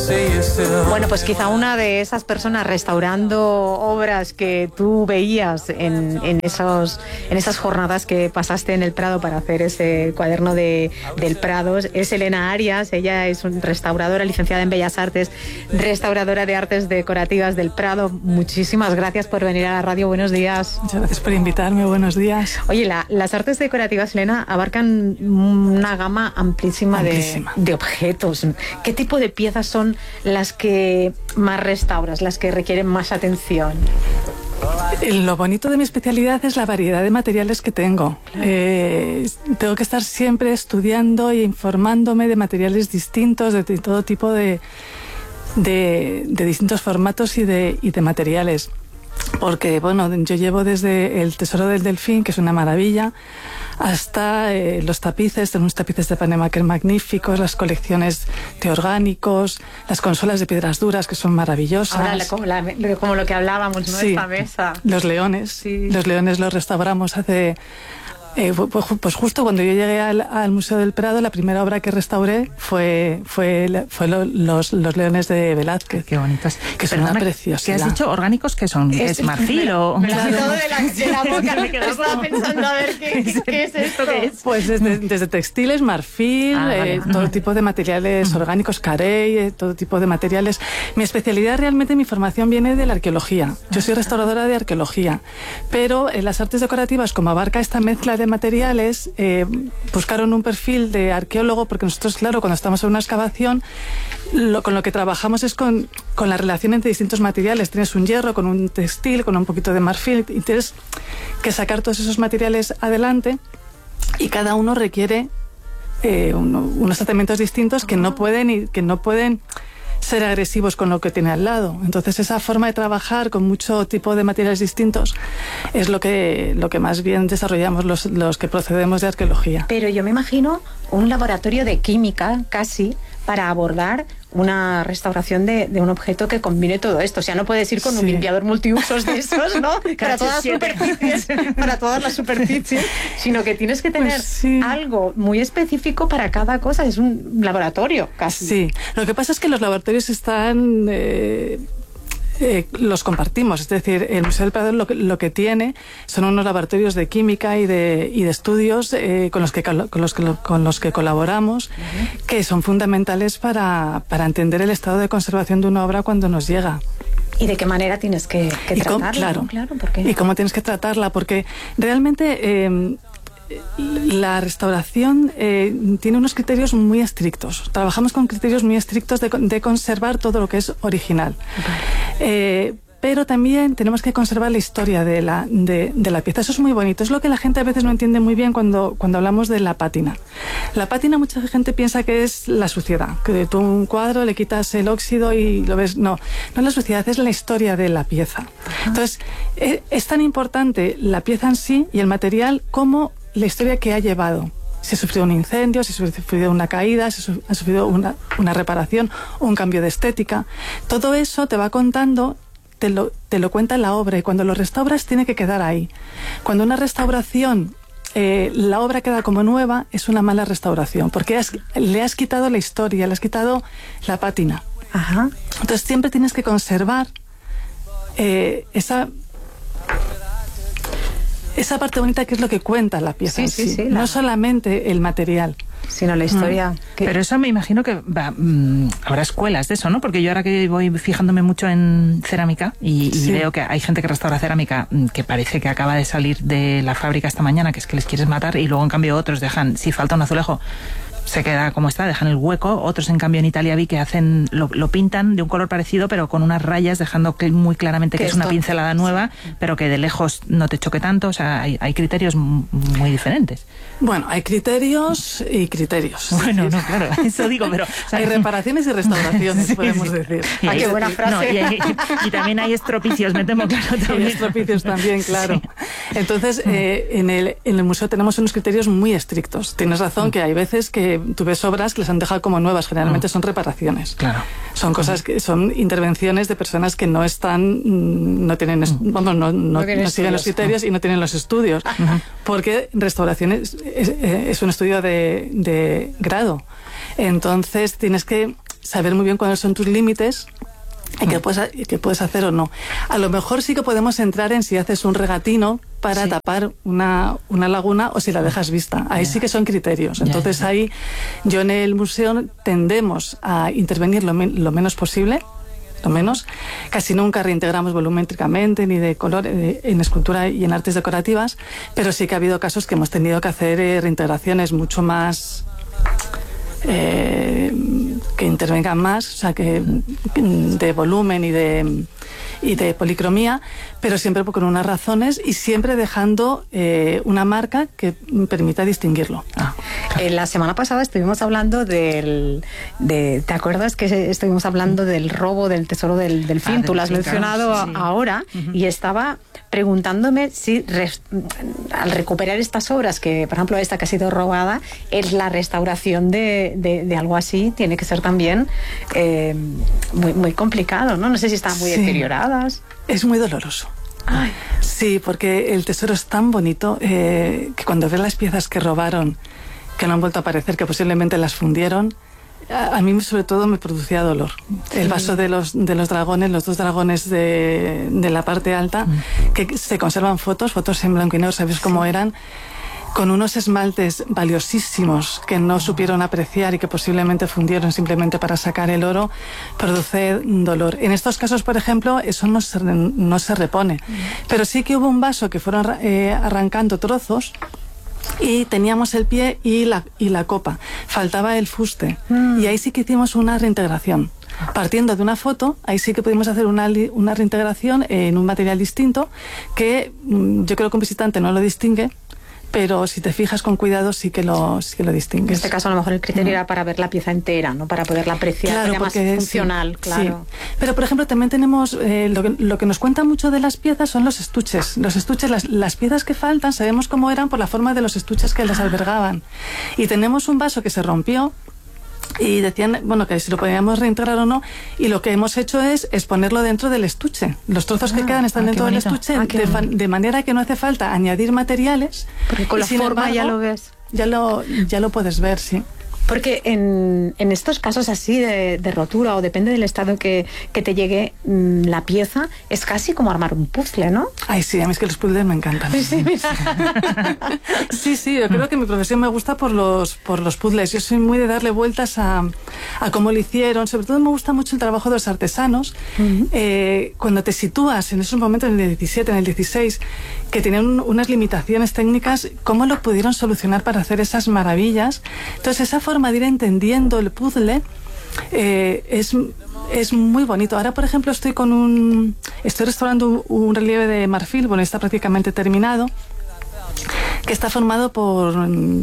Bueno, pues quizá una de esas personas restaurando obras que tú veías en esas jornadas que pasaste en el Prado para hacer ese cuaderno del Prado es Elena Arias. Ella es una restauradora, licenciada en Bellas Artes, restauradora de artes decorativas del Prado. Muchísimas gracias por venir a la radio. Buenos días. Muchas gracias por invitarme. Buenos días. Oye, las artes decorativas, Elena, abarcan una gama amplísima. De objetos. ¿Qué tipo de piezas son las que más restauras, las que requieren más atención? Lo bonito de mi especialidad es la variedad de materiales que tengo. Tengo que estar siempre estudiando e informándome de materiales distintos, de todo tipo de distintos formatos y de materiales. Porque, bueno, yo llevo desde el Tesoro del Delfín, que es una maravilla, hasta los tapices, tengo unos tapices de Panemaker magníficos, las colecciones de orgánicos, las consolas de piedras duras, que son maravillosas. Ahora, como lo que hablábamos, ¿no? Sí, esta mesa. Los leones. Sí. Los leones los restauramos hace... pues justo cuando yo llegué al Museo del Prado, la primera obra que restauré fue los leones de Velázquez. Qué bonitos. Que son una preciosidad. ¿Qué has dicho? ¿Orgánicos qué son? ¿Es marfil o...? Me lo has quitado de la boca, me estaba pensando a ver qué es esto. Pues desde textiles, marfil, todo tipo de materiales orgánicos, carey, todo tipo de materiales. Mi especialidad realmente, mi formación viene de la arqueología. Yo soy restauradora de arqueología, pero en las artes decorativas, como abarca esta mezcla de materiales, buscaron un perfil de arqueólogo, porque nosotros, claro, cuando estamos en una excavación, con lo que trabajamos es con la relación entre distintos materiales. Tienes un hierro con un textil, con un poquito de marfil, y tienes que sacar todos esos materiales adelante, y cada uno requiere unos tratamientos distintos que no pueden ser agresivos con lo que tiene al lado. Entonces, esa forma de trabajar con mucho tipo de materiales distintos es lo que más bien desarrollamos los que procedemos de arqueología. Pero yo me imagino un laboratorio de química casi para abordar una restauración de un objeto que combine todo esto. O sea, no puedes ir con un limpiador multiusos de esos, ¿no? Para todas las superficies, sino que tienes que tener algo muy específico para cada cosa. Es un laboratorio casi. Sí, lo que pasa es que los laboratorios están... los compartimos, es decir, el Museo del Prado lo que tiene son unos laboratorios de química y de estudios con los que colaboramos, que son fundamentales para entender el estado de conservación de una obra cuando nos llega. ¿Y de qué manera tienes que tratarla? Claro, ¿por qué? Y cómo tienes que tratarla, porque realmente... la restauración tiene unos criterios muy estrictos. Trabajamos con criterios muy estrictos de conservar todo lo que es original. Pero también tenemos que conservar la historia de la pieza. Eso es muy bonito. Es lo que la gente a veces no entiende muy bien cuando hablamos de la pátina. La pátina, mucha gente piensa que es la suciedad. Que tú un cuadro le quitas el óxido y lo ves. No es la suciedad, es la historia de la pieza. Entonces, es tan importante la pieza en sí y el material como la historia que ha llevado. Si ha sufrido un incendio, si ha sufrido una caída, si ha sufrido una reparación o un cambio de estética. Todo eso te va contando, te lo cuenta la obra, y cuando lo restauras tiene que quedar ahí. Cuando una restauración, la obra queda como nueva, es una mala restauración, porque le has quitado la historia, le has quitado la pátina. Ajá. Entonces siempre tienes que conservar esa parte bonita, que es lo que cuenta la pieza. Sí. No solamente el material, sino la historia. Pero eso me imagino que habrá escuelas de eso, ¿no? Porque yo ahora que voy fijándome mucho en cerámica y veo que hay gente que restaura cerámica que parece que acaba de salir de la fábrica esta mañana, que es que les quieres matar, y luego en cambio otros dejan, si falta un azulejo, se queda como está, dejan el hueco. Otros, en cambio, en Italia vi que lo pintan de un color parecido, pero con unas rayas, dejando muy claramente que es una pincelada nueva, pero que de lejos no te choque tanto. O sea, hay criterios muy diferentes. Bueno, hay criterios y criterios. Bueno, no, claro, eso digo, pero... hay reparaciones y restauraciones, podemos decir. Qué buena frase. No, y también hay estropicios, me temo, claro. Hay estropicios también, claro. Sí. Entonces, en el museo tenemos unos criterios muy estrictos. Tienes razón que hay veces que tú ves obras que les han dejado como nuevas, generalmente son reparaciones. Claro. Son cosas que son intervenciones de personas que no están, no tienen, no siguen los criterios y no tienen los estudios. Porque restauración es un estudio de grado. Entonces tienes que saber muy bien cuáles son tus límites y qué puedes hacer o no. A lo mejor sí que podemos entrar en si haces un regatino para tapar una laguna o si la dejas vista. Ahí sí que son criterios. Entonces ahí yo en el museo tendemos a intervenir lo menos posible, casi nunca reintegramos volumétricamente ni de color en escultura y en artes decorativas, pero sí que ha habido casos que hemos tenido que hacer reintegraciones mucho más que intervengan más, o sea, que de volumen y de policromía, pero siempre con unas razones y siempre dejando una marca que permita distinguirlo. La semana pasada estuvimos hablando ¿te acuerdas que estuvimos hablando del robo del tesoro del delfín? Tú lo has mencionado ahora, y estaba preguntándome si al recuperar estas obras, que por ejemplo esta que ha sido robada, es la restauración de algo así, tiene que ser también muy, muy complicado, ¿no? No sé si están muy deterioradas. Es muy doloroso. Ay. Sí, porque el tesoro es tan bonito que cuando ves las piezas que robaron, que no han vuelto a aparecer, que posiblemente las fundieron, a mí sobre todo me producía dolor. El vaso de los dragones, los 2 dragones de la parte alta, que se conservan fotos en blanco y negro, ¿sabes cómo eran? Con unos esmaltes valiosísimos que no supieron apreciar y que posiblemente fundieron simplemente para sacar el oro, produce dolor. En estos casos, por ejemplo, eso no se repone. Pero sí que hubo un vaso que fueron arrancando trozos y teníamos el pie y la copa. Faltaba el fuste. Y ahí sí que hicimos una reintegración. Partiendo de una foto, ahí sí que pudimos hacer una reintegración en un material distinto que yo creo que un visitante no lo distingue, pero si te fijas con cuidado sí que lo distingues. En este caso a lo mejor el criterio era para ver la pieza entera, ¿no? Para poderla apreciar, claro, era más funcional, claro. Sí. Pero por ejemplo también tenemos, lo que nos cuenta mucho de las piezas son los estuches. Los estuches, las piezas que faltan, sabemos cómo eran por la forma de los estuches que las albergaban. Y tenemos un vaso que se rompió, y decían, bueno, que si lo podíamos reintegrar o no, y lo que hemos hecho es ponerlo dentro del estuche. Los trozos que quedan están dentro del estuche, de manera que no hace falta añadir materiales. Porque con la forma ya lo ves. Ya lo puedes ver, sí. Porque en estos casos así de rotura, o depende del estado que te llegue la pieza, es casi como armar un puzzle, ¿no? Ay, sí, a mí es que los puzzles me encantan. Sí, yo creo que mi profesión me gusta por los puzzles. Yo soy muy de darle vueltas a cómo lo hicieron. Sobre todo me gusta mucho el trabajo de los artesanos. Cuando te sitúas en esos momentos, en el 17, en el 16, que tenían unas limitaciones técnicas, cómo lo pudieron solucionar para hacer esas maravillas. Entonces, esa forma de ir entendiendo el puzzle es muy bonito. Ahora, por ejemplo, estoy restaurando un relieve de marfil, bueno, está prácticamente terminado, que está formado por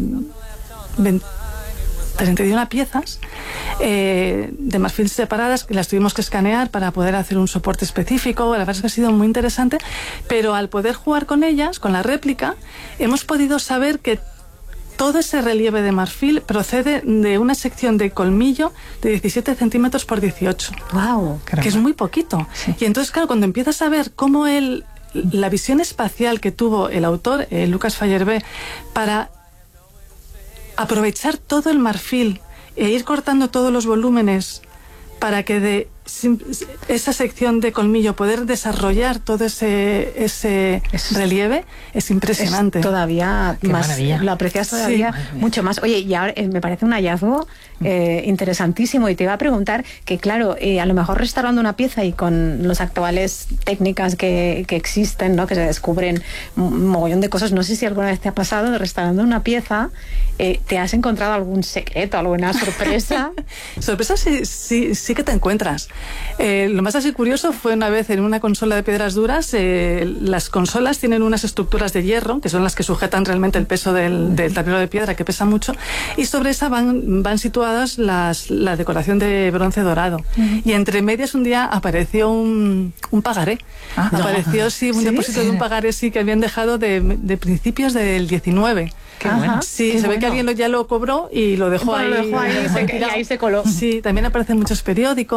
31 piezas de marfil separadas, que las tuvimos que escanear para poder hacer un soporte específico. La verdad es que ha sido muy interesante, pero al poder jugar con ellas, con la réplica, hemos podido saber que todo ese relieve de marfil procede de una sección de colmillo de 17 centímetros por 18. ¡Wow! Que es muy poquito. Sí. Y entonces, claro, cuando empiezas a ver cómo la visión espacial que tuvo el autor, Lucas Fagerbe, para aprovechar todo el marfil e ir cortando todos los volúmenes para que de esa sección de colmillo poder desarrollar todo ese relieve, es impresionante. Es todavía más, maravilla. Lo aprecias todavía mucho más. Oye, y ahora me parece un hallazgo interesantísimo, y te iba a preguntar que, claro, a lo mejor restaurando una pieza y con las actuales técnicas que existen, ¿no?, que se descubren un mogollón de cosas, no sé si alguna vez te ha pasado de restaurando una pieza, ¿te has encontrado algún secreto, alguna sorpresa? Sorpresas sí que te encuentras. Lo más así curioso fue una vez en una consola de piedras duras. Las consolas tienen unas estructuras de hierro, que son las que sujetan realmente el peso del tablero de piedra, que pesa mucho, y sobre esa van situadas la decoración de bronce dorado. Y entre medias un día apareció un pagaré. Apareció un depósito de un pagaré que habían dejado de principios del 19. Qué bueno. Sí, qué se ve que alguien ya lo cobró y lo dejó ahí. Y ahí se coló. Sí, también aparecen muchos periódicos.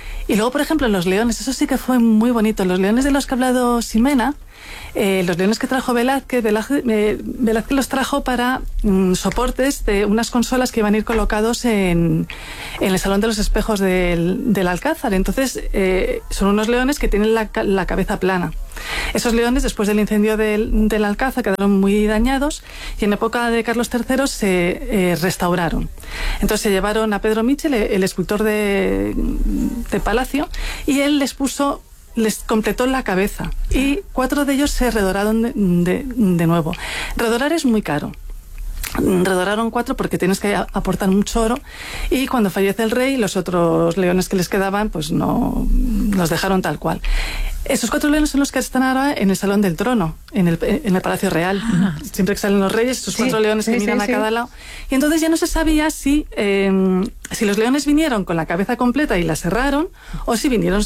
Y luego, por ejemplo, los leones, eso sí que fue muy bonito. Los leones de los que ha hablado Ximena, los leones que trajo Velázquez los trajo para soportes de unas consolas que iban a ir colocados en el Salón de los Espejos del Alcázar. Entonces, son unos leones que tienen la cabeza plana. Esos leones, después del incendio del Alcázar, quedaron muy dañados y en época de Carlos III se restauraron. Entonces se llevaron a Pedro Michel, el escultor de Palacio, y él les completó la cabeza y 4 de ellos se redoraron de nuevo. Redorar es muy caro. Redoraron 4 porque tienes que aportar mucho oro, y cuando fallece el rey, los otros leones que les quedaban pues no los dejaron tal cual. Esos 4 leones son los que están ahora en el Salón del Trono, en el Palacio Real. Siempre que salen los reyes, esos 4 leones que miran a cada lado. Y entonces ya no se sabía si los leones vinieron con la cabeza completa y la cerraron, o si vinieron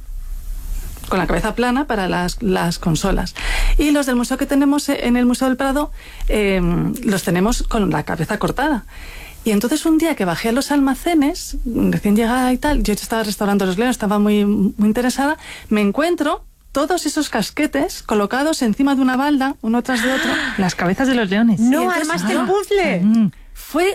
con la cabeza plana para las consolas. Y los del museo que tenemos en el Museo del Prado los tenemos con la cabeza cortada. Y entonces un día que bajé a los almacenes, recién llegada y tal, yo estaba restaurando los leones, estaba muy, muy interesada, me encuentro todos esos casquetes colocados encima de una balda, uno tras de otro. Las cabezas de los leones. No, armaste el puzzle. Fue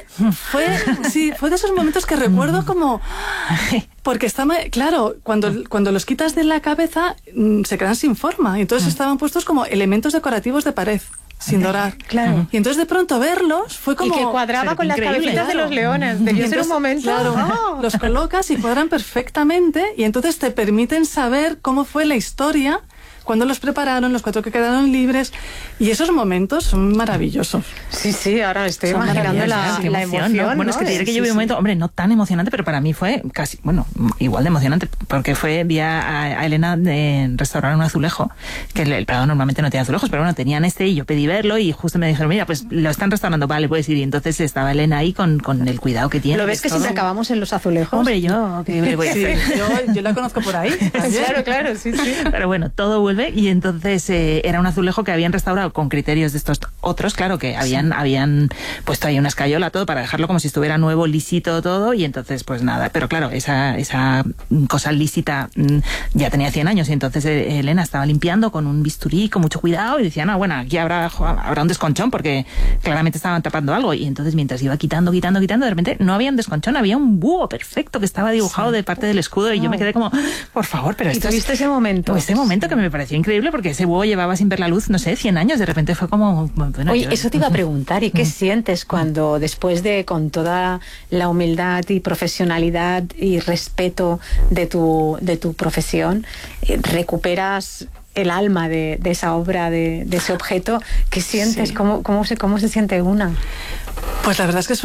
de esos momentos que recuerdo como... Porque claro, cuando los quitas de la cabeza se quedan sin forma. Y entonces estaban puestos como elementos decorativos de pared, sin dorar. Claro. Y entonces de pronto verlos fue como... Y que cuadraba con las cabecitas de los leones. Debió ser un momento... Claro, los colocas y cuadran perfectamente, y entonces te permiten saber cómo fue la historia cuando los prepararon, los 4 que quedaron libres, y esos momentos son maravillosos. Sí, ahora estoy imaginando la emoción, ¿no? Bueno, es que te diré que yo vi un momento, hombre, no tan emocionante, pero para mí fue casi, igual de emocionante, porque vi a Elena restaurar un azulejo, que el Prado normalmente no tiene azulejos, pero bueno, tenían y yo pedí verlo, y justo me dijeron, mira, pues lo están restaurando, vale, puedes ir, y entonces estaba Elena ahí con el cuidado que tiene. ¿Lo ves que si acabamos en los azulejos? Hombre, yo, ¿qué le voy a hacer? Yo la conozco por ahí. Claro, sí. Pero bueno, todo vuelve, y entonces era un azulejo que habían restaurado con criterios de estos otros, claro, que habían puesto ahí una escayola, todo, para dejarlo como si estuviera nuevo, lisito, todo, y entonces pues nada, pero claro, esa cosa lísita ya tenía 100 años, y entonces Elena estaba limpiando con un bisturí, con mucho cuidado, y decía, no, bueno, aquí habrá un desconchón, porque claramente estaban tapando algo, y entonces mientras iba quitando, de repente no había un desconchón, había un búho perfecto que estaba dibujado de parte del escudo, y yo me quedé como, por favor, pero esto... ¿Y tuviste ese momento? Ese momento que me pareció increíble, porque ese búho llevaba sin ver la luz, no sé, 100 años, de repente fue como... Bueno, oye, eso te iba a preguntar, ¿y qué sientes cuando después con toda la humildad y profesionalidad y respeto de tu profesión, recuperas el alma de esa obra, de ese objeto? ¿Qué sientes? Sí. ¿Cómo se siente una? Pues la verdad es que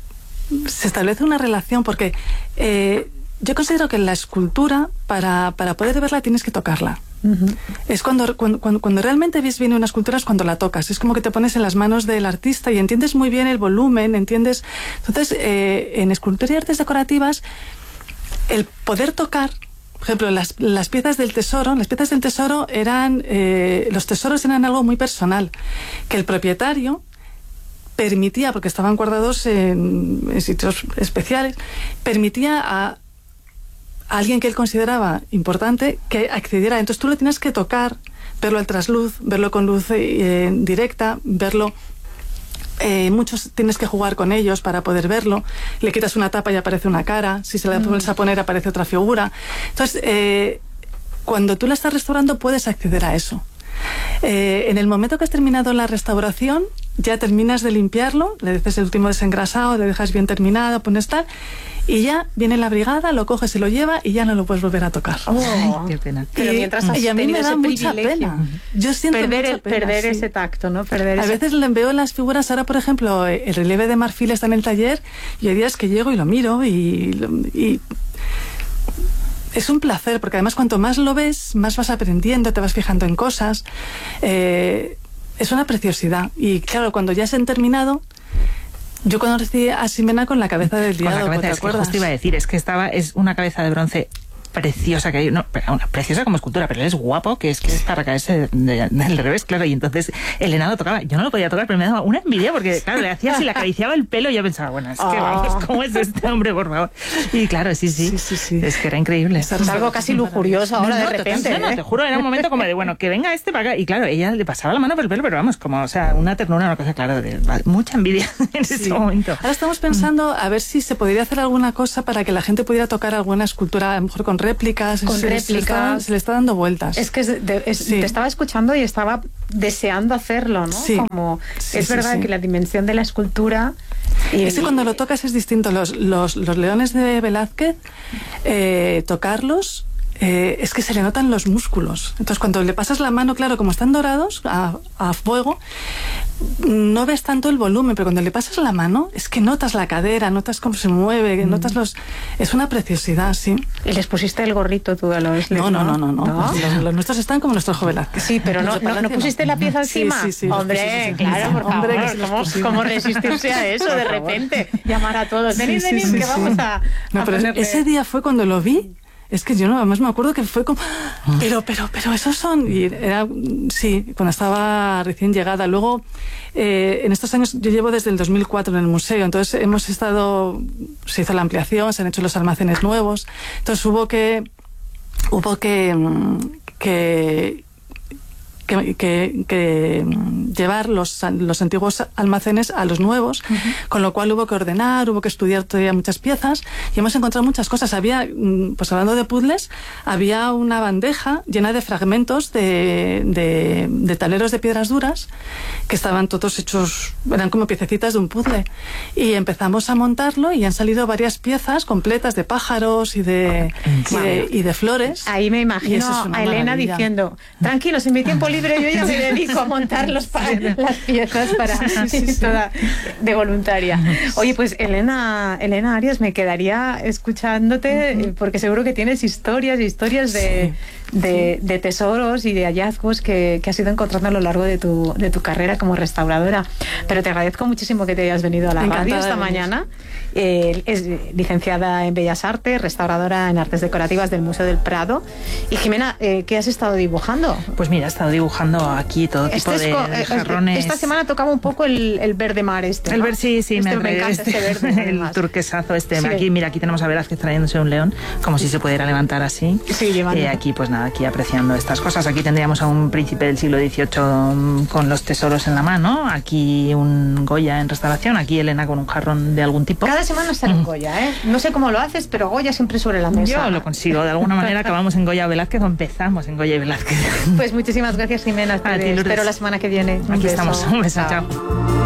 se establece una relación, porque yo considero que la escultura, para poder verla, tienes que tocarla. Uh-huh. Es cuando realmente ves bien una escultura, es cuando la tocas. Es como que te pones en las manos del artista y entiendes muy bien el volumen, entiendes. Entonces, en escultura y artes decorativas, el poder tocar, por ejemplo, las piezas del tesoro, eran, los tesoros eran algo muy personal, que el propietario permitía, porque estaban guardados en sitios especiales, permitía a alguien que él consideraba importante que accediera. Entonces tú lo tienes que tocar, verlo al trasluz, verlo con luz directa, verlo... muchos tienes que jugar con ellos para poder verlo. Le quitas una tapa y aparece una cara, si se la vuelves a poner aparece otra figura. Entonces, cuando tú la estás restaurando puedes acceder a eso. En el momento que has terminado la restauración, ya terminas de limpiarlo, le haces el último desengrasado, le dejas bien terminado, pones tal, y ya viene la brigada, lo coge, se lo lleva y ya no lo puedes volver a tocar. Ay, qué pena. Pero mientras has y a mí me da mucha privilegio. pena. Yo siento perder sí. ese tacto, ¿no? A veces le veo las figuras, ahora por ejemplo, el relieve de marfil está en el taller, y hay días que llego y lo miro y es un placer, porque además cuanto más lo ves, más vas aprendiendo, te vas fijando en cosas. Es una preciosidad. Y claro, cuando ya se han terminado, yo conocí a Ximena con la cabeza del diablo, ¿te acuerdas? Justo iba a decir, es que es una cabeza de bronce preciosa que hay, no, preciosa como escultura, pero él es guapo, que es para caerse del revés, claro, y entonces Elena lo tocaba, yo no lo podía tocar, pero me daba una envidia porque, claro, le hacía así, le acariciaba el pelo y yo pensaba, bueno, es que vamos, ¿cómo es este hombre, por favor? Y claro, sí, es que era increíble. Es algo casi lujurioso ahora de repente. No, te juro, era un momento como de, bueno, que venga este para acá, y claro, ella le pasaba la mano por el pelo, pero vamos, como, o sea, una ternura, una cosa, claro, de mucha envidia en ese momento. Ahora estamos pensando a ver si se podría hacer alguna cosa para que la gente pudiera tocar alguna escultura, a lo mejor con réplicas. Se le está dando vueltas. Es que te estaba escuchando y estaba deseando hacerlo, ¿no? Sí. Como, es verdad que la dimensión de la escultura... cuando lo tocas es distinto. Los leones de Velázquez, tocarlos... es que se le notan los músculos. Entonces cuando le pasas la mano, claro, como están dorados a fuego, no ves tanto el volumen, pero cuando le pasas la mano es que notas la cadera, notas cómo se mueve, notas es una preciosidad, sí. ¿Y les pusiste el gorrito tú a los No. Los nuestros están como nuestros Velázquez. Sí, pero no pusiste la pieza encima. Sí. Hombre, claro, por favor, ¿cómo resistirse a eso de repente? Llamar a todos, venid, que vamos a pero ese día fue cuando lo vi. Es que yo además me acuerdo que fue como, pero esos son, y era, sí, cuando estaba recién llegada. Luego, en estos años, yo llevo desde el 2004 en el museo, entonces se hizo la ampliación, se han hecho los almacenes nuevos, entonces hubo que llevar los antiguos almacenes a los nuevos, con lo cual hubo que ordenar, hubo que estudiar todavía muchas piezas y hemos encontrado muchas cosas. Había, pues hablando de puzzles, había una bandeja llena de fragmentos de taleros de piedras duras que estaban todos hechos, eran como piececitas de un puzzle, y empezamos a montarlo y han salido varias piezas completas de pájaros y de flores. Ahí me imagino a Elena diciendo, tranquilos, en mi tiempo libre yo ya me dedico a montar las piezas para toda de voluntaria. Oye, pues Elena Arias, me quedaría escuchándote porque seguro que tienes historias de tesoros y de hallazgos que has ido encontrando a lo largo de tu carrera como restauradora. Pero te agradezco muchísimo que te hayas venido a la radio esta mañana. Es licenciada en Bellas Artes, restauradora en Artes Decorativas del Museo del Prado. Y Jimena, ¿qué has estado dibujando? Pues mira, he estado dibujando aquí todo tipo de jarrones. Esta semana tocaba un poco el verde mar ¿no? El verde, sí, me encanta este verde. El turquesazo Sí. Aquí tenemos a Velázquez trayéndose un león, como si se pudiera levantar así. Sí, llevando. Aquí, pues nada, aquí apreciando estas cosas. Aquí tendríamos a un príncipe del siglo XVIII con los tesoros en la mano. Aquí un Goya en restauración. Aquí Elena con un jarrón de algún tipo. Cada semana sale un Goya, ¿eh? No sé cómo lo haces, pero Goya siempre sobre la mesa. Yo lo consigo. De alguna manera acabamos en Goya Velázquez o empezamos en Goya y Velázquez. Pues muchísimas gracias, Jimena. Espero la semana que viene. Aquí estamos. Un beso, chao.